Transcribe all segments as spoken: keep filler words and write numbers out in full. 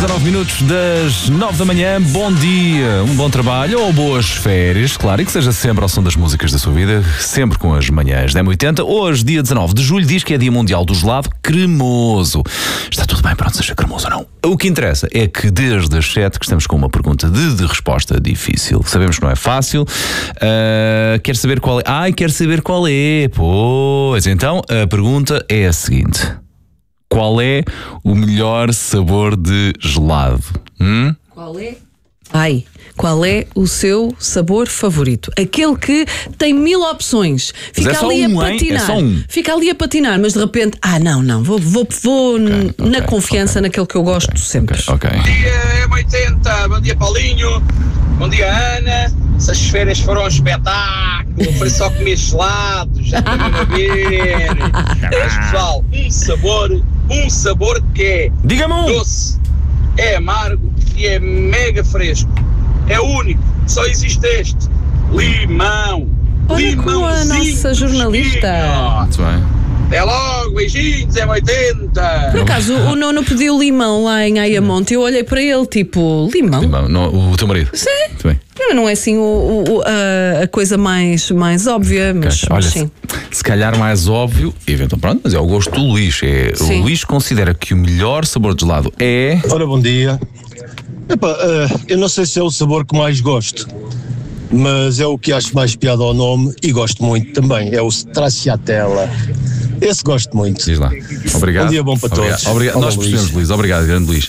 dezanove minutos das nove da manhã. Bom dia, um bom trabalho ou boas férias, claro, e que seja sempre ao som das músicas da sua vida, sempre com as manhãs da M oitenta. Hoje, dia dezanove de julho, diz que é Dia Mundial do Gelado Cremoso. Está tudo bem, pronto, seja cremoso ou não. O que interessa é que desde as sete que estamos com uma pergunta de, de resposta difícil. Sabemos que não é fácil. Uh, quer saber qual é? Ai, quer saber qual é? Pois, então a pergunta é a seguinte: qual é o melhor sabor de gelado? Hum? Qual é? Ai, qual é o seu sabor favorito? Aquele que tem mil opções. Fica é só ali um, a hein? patinar. É só um. Fica ali a patinar, mas de repente, ah, não, não, vou, vou, vou Okay, na okay, confiança okay. naquele que eu gosto Okay, sempre. Ok. Bom dia, M oitenta. Bom dia, Paulinho. Bom dia, Ana. Essas férias foram um espetáculo. Foi só comer gelados. Já estou mesmo a ver. Mas, pessoal, um sabor, um sabor que é Diga-me um. doce, é amargo e é mega fresco. É o único. Só existe este. Limão. Olha como a nossa jornalista. Muito bem. Até logo. Beijinhos, M oitenta. Por acaso, o Nono pediu limão lá em Ayamonte e eu olhei para ele, tipo, limão? Limão, não, o teu marido? Sim. Muito bem. Não, não é assim o, o- a, a coisa mais, mais óbvia, mas, Olha, mas se, sim. se calhar mais óbvio, eventualmente, pronto, mas é o gosto do Luís. É, o Sim. Luís considera que o melhor sabor de gelado é. Ora, bom dia. Epá, eh, eu não sei se é o sabor que mais gosto, mas é o que acho mais piada ao nome e gosto muito também. É o Stracciatella. Esse gosto muito. Diz lá. Obrigado. Bom dia, bom para Obrigado. todos. Obrigado. Olá, Nós Luís. percebemos, Luís. Obrigado, grande Luís.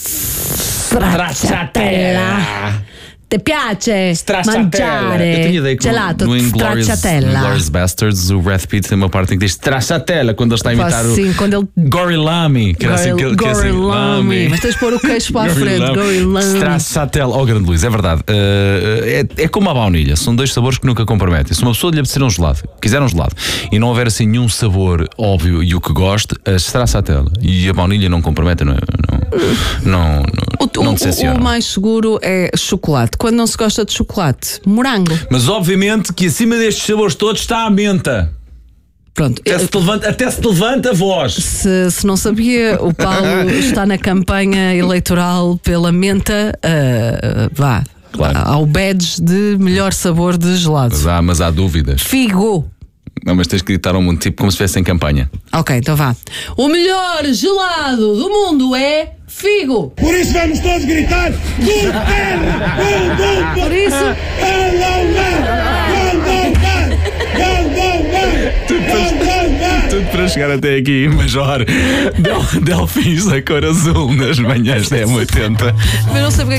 Stracciatella. Ti piace Eu mangiare tinha ideia que gelato no Inglourious, stracciatella? Inglourious Bastards o Brad Pitt tem uma parte em que diz Stracciatella quando ele está a imitar o Sim, quando ele Gorilami, que era assim que ele que é assim, Gorilami. Mas tens de pôr o queixo para a frente. Gorilami. Stracciatella, oh grande Luís, é verdade. Uh, é, é como a baunilha, são dois sabores que nunca comprometem. Se uma pessoa lhe apetecer um gelado, quiser um gelado e não houver assim nenhum sabor óbvio e o que goste, a Stracciatella e a baunilha não comprometem, não, não, não, não, O, não o, decepcionam. o mais seguro é chocolate. Quando não se gosta de chocolate, morango. Mas obviamente que acima destes sabores todos está a menta. Pronto. Até se te levanta, até se te levanta a voz. Se, se não sabia, o Paulo está na campanha eleitoral pela menta. Uh, vá. Claro. Ao badge de melhor sabor de gelado. Mas há, mas há dúvidas. Figo. Não, mas tens que gritar ao mundo, tipo como se estivesse em campanha. Ok, então vá. O melhor gelado do mundo é figo. Por isso vamos todos gritar Nutella! Por isso, Tudo para chegar até aqui, Major. Del, Delfins da cor azul nas manhãs da M oitenta. eu não sei porque